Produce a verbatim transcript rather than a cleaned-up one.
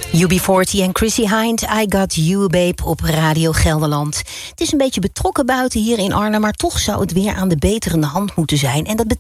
U B veertig en Chrissy Hind, I Got You Babe op Radio Gelderland. Het is een beetje betrokken buiten hier in Arnhem, maar toch zou het weer aan de beterende hand moeten zijn. En dat